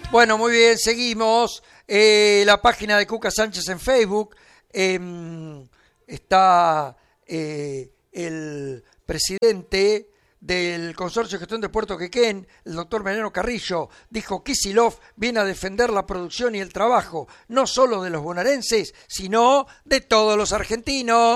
Bueno, muy bien, seguimos. La página de Cuca Sánchez en Facebook. Está el presidente del Consorcio de Gestión de Puerto Quequén, el doctor Mariano Carrillo, dijo: Kicillof viene a defender la producción y el trabajo, no solo de los bonaerenses, sino de todos los argentinos.